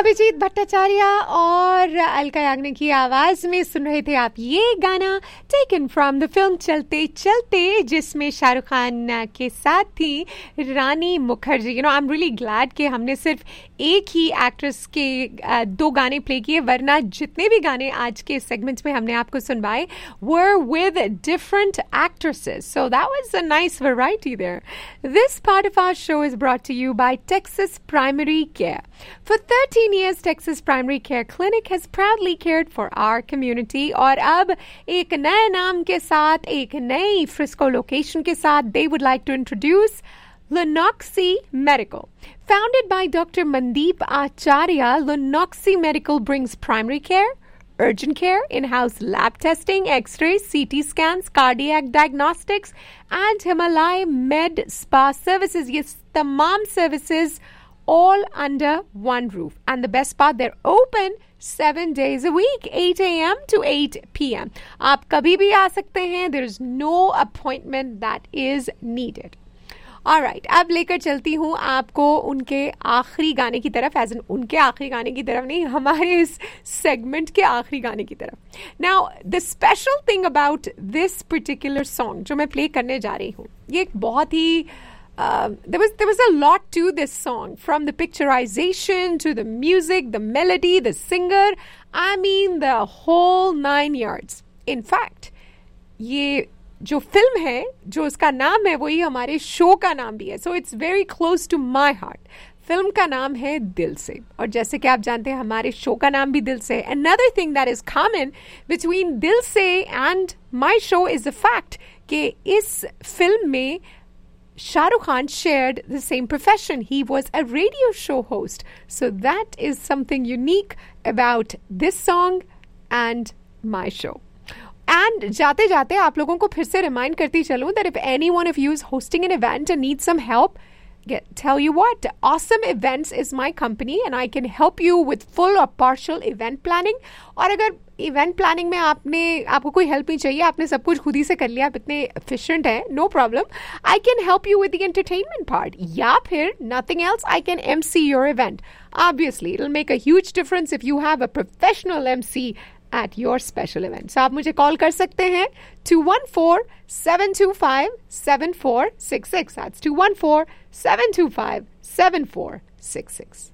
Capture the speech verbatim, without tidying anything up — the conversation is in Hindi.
अभिजीत भट्टाचार्य और अलका याग्निक की आवाज में सुन रहे थे आप ये गाना टेकन फ्रॉम द फिल्म चलते चलते, जिसमें शाहरुख खान के साथ थी रानी Mukherjee. You know I am really glad कि हमने सिर्फ एक ही एक्ट्रेस के दो गाने प्ले किए, वरना जितने भी गाने आज के सेगमेंट्स में हमने आपको सुनवाए were with different actresses. So that was a nice variety there. This part of our show is brought to you by Texas Primary Care. For thirteen years, Texas Primary Care Clinic has proudly cared for our community. और अब एक नए नाम के साथ, एक नई Frisco location के साथ, they would like to introduce Lunoxi Medical. Founded by Doctor Mandeep Acharya, Lunoxi Medical brings primary care, urgent care, in-house lab testing, x-rays, C T scans, cardiac diagnostics, and Himalaya Med Spa services. Yes, tamam services all under one roof. And the best part, they're open seven days a week, eight a.m. to eight p.m. आप कभी भी आ सकते हैं. There is no appointment that is needed. Alright, अब लेकर चलती हूँ आपको उनके आखिरी गाने की तरफ, एज इन उनके आखिरी गाने की तरफ नहीं, हमारे इस सेगमेंट के आखिरी गाने की तरफ. Now the special thing about this particular song जो मैं प्ले करने जा रही हूँ, ये एक बहुत ही Uh, there was there was a lot to this song, from the picturization to the music, the melody, the singer. I mean, the whole nine yards. In fact, ये जो फिल्म है, जो उसका नाम है, वही हमारे शो का नाम भी है. So it's very close to my heart. Film का नाम है दिल से, और जैसे कि आप जानते हैं हमारे शो का नाम भी दिल से. Another thing that is common between दिल से and my show is the fact कि इस फिल्म में Shahrukh Khan shared the same profession. He was a radio show host. So that is something unique about this song and my show. And जाते जाते आप लोगों को फिर से रिमाइंड करती चलूं that if any one of you is hosting an event and needs some help, get, tell you what, Awesome Events is my company and I can help you with full or partial event planning. और अगर इवेंट प्लानिंग में आपने आपको कोई हेल्प नहीं चाहिए, आपने सब कुछ खुद ही से कर लिया, आप इतने एफिशिएंट हैं, no problem, I can help you with the entertainment part. या फिर nothing else, I can MC your event. Obviously it will make a huge difference if you have a professional MC at your special event. So आप मुझे कॉल कर सकते हैं two one four, seven two five, seven four six six. That's two one four, seven two five, seven four six six.